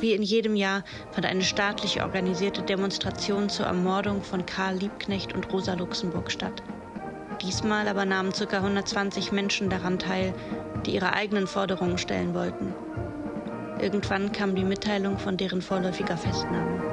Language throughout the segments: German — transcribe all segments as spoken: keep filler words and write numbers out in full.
Wie in jedem Jahr fand eine staatlich organisierte Demonstration zur Ermordung von Karl Liebknecht und Rosa Luxemburg statt. Diesmal aber nahmen ca. hundertzwanzig Menschen daran teil, die ihre eigenen Forderungen stellen wollten. Irgendwann kam die Mitteilung von deren vorläufiger Festnahme.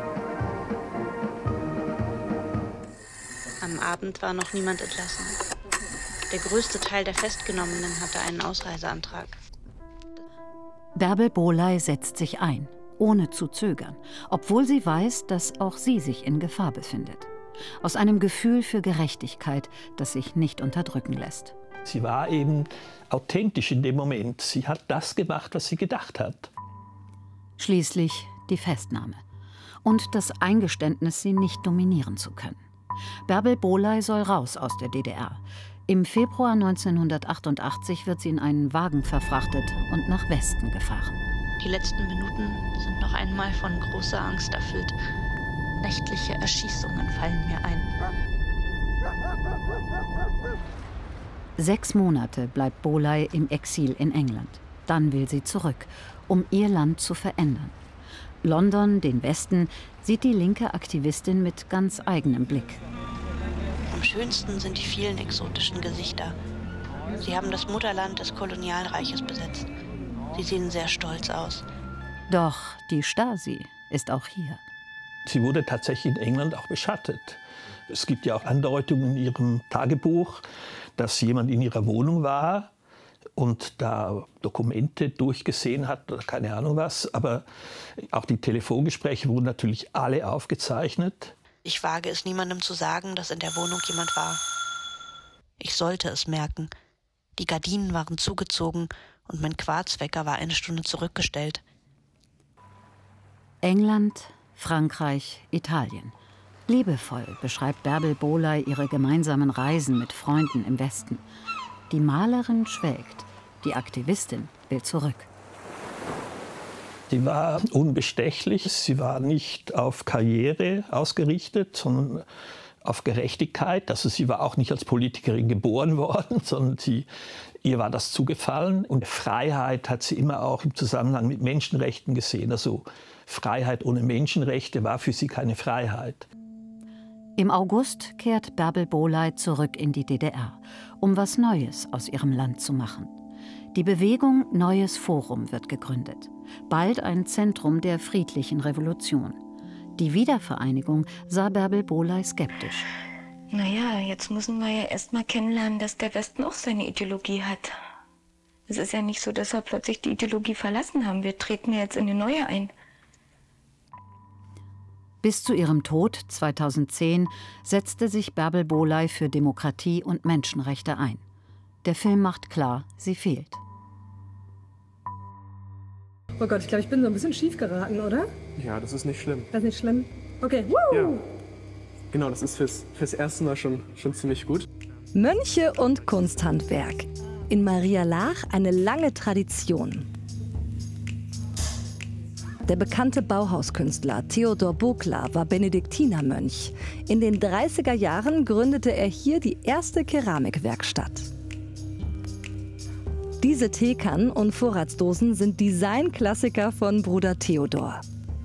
Am Abend war noch niemand entlassen. Der größte Teil der Festgenommenen hatte einen Ausreiseantrag. Bärbel Bohley setzt sich ein, ohne zu zögern, obwohl sie weiß, dass auch sie sich in Gefahr befindet. Aus einem Gefühl für Gerechtigkeit, das sich nicht unterdrücken lässt. Sie war eben authentisch in dem Moment. Sie hat das gemacht, was sie gedacht hat. Schließlich die Festnahme und das Eingeständnis, sie nicht dominieren zu können. Bärbel Bohley soll raus aus der D D R. Im Februar neunzehnhundertachtundachtzig wird sie in einen Wagen verfrachtet und nach Westen gefahren. Die letzten Minuten sind noch einmal von großer Angst erfüllt. Nächtliche Erschießungen fallen mir ein. Sechs Monate bleibt Bohley im Exil in England. Dann will sie zurück, um ihr Land zu verändern. London, den Westen, sieht die linke Aktivistin mit ganz eigenem Blick. Am schönsten sind die vielen exotischen Gesichter. Sie haben das Mutterland des Kolonialreiches besetzt. Sie sehen sehr stolz aus. Doch die Stasi ist auch hier. Sie wurde tatsächlich in England auch beschattet. Es gibt ja auch Andeutungen in ihrem Tagebuch, dass jemand in ihrer Wohnung war und da Dokumente durchgesehen hat oder keine Ahnung was. Aber auch die Telefongespräche wurden natürlich alle aufgezeichnet. Ich wage es niemandem zu sagen, dass in der Wohnung jemand war. Ich sollte es merken. Die Gardinen waren zugezogen und mein Quarzwecker war eine Stunde zurückgestellt. England, Frankreich, Italien. Liebevoll beschreibt Bärbel Bohley ihre gemeinsamen Reisen mit Freunden im Westen. Die Malerin schwelgt, die Aktivistin will zurück. Sie war unbestechlich, sie war nicht auf Karriere ausgerichtet, sondern auf Gerechtigkeit. Also sie war auch nicht als Politikerin geboren worden, sondern sie, ihr war das zugefallen. Und Freiheit hat sie immer auch im Zusammenhang mit Menschenrechten gesehen. Also Freiheit ohne Menschenrechte war für sie keine Freiheit. Im August kehrt Bärbel Bohley zurück in die D D R, um was Neues aus ihrem Land zu machen. Die Bewegung Neues Forum wird gegründet, bald ein Zentrum der friedlichen Revolution. Die Wiedervereinigung sah Bärbel Bohley skeptisch. Naja, jetzt müssen wir ja erst mal kennenlernen, dass der Westen auch seine Ideologie hat. Es ist ja nicht so, dass wir plötzlich die Ideologie verlassen haben. Wir treten ja jetzt in eine neue ein. Bis zu ihrem Tod zweitausendzehn setzte sich Bärbel Bohley für Demokratie und Menschenrechte ein. Der Film macht klar, sie fehlt. Oh Gott, ich glaube, ich bin so ein bisschen schief geraten, oder? Ja, das ist nicht schlimm. Das ist nicht schlimm? Okay, Woo! Ja. Genau, das ist fürs, fürs erste Mal schon, schon ziemlich gut. Mönche und Kunsthandwerk. In Maria Laach eine lange Tradition. Der bekannte Bauhauskünstler Theodor Bogler war Benediktinermönch. In den dreißiger Jahren gründete er hier die erste Keramikwerkstatt. Diese Teekannen und Vorratsdosen sind Designklassiker von Bruder Theodor.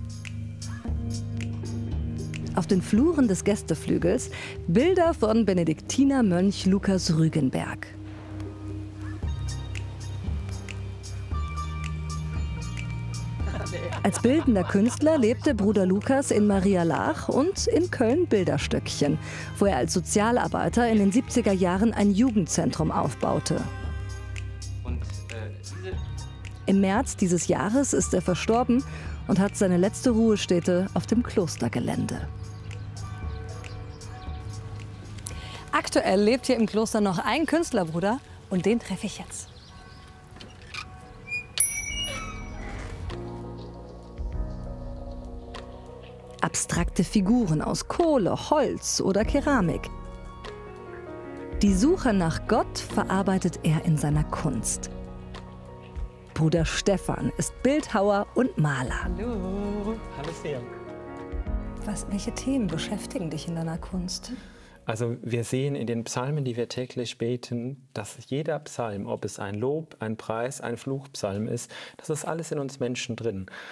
Auf den Fluren des Gästeflügels Bilder von Benediktinermönch Lukas Rügenberg. Als bildender Künstler lebte Bruder Lukas in Maria Laach und in Köln-Bilderstöckchen, wo er als Sozialarbeiter in den siebziger Jahren ein Jugendzentrum aufbaute. Im März dieses Jahres ist er verstorben und hat seine letzte Ruhestätte auf dem Klostergelände. Aktuell lebt hier im Kloster noch ein Künstlerbruder und den treffe ich jetzt. Abstrakte Figuren aus Kohle, Holz oder Keramik. Die Suche nach Gott verarbeitet er in seiner Kunst. Bruder Stefan ist Bildhauer und Maler. Hallo. Hallo sehr. Was, welche Themen beschäftigen dich in deiner Kunst? Also wir sehen in den Psalmen, die wir täglich beten, dass jeder Psalm, ob es ein Lob, ein Preis, ein Fluchpsalm ist, das ist alles in uns Menschen drin.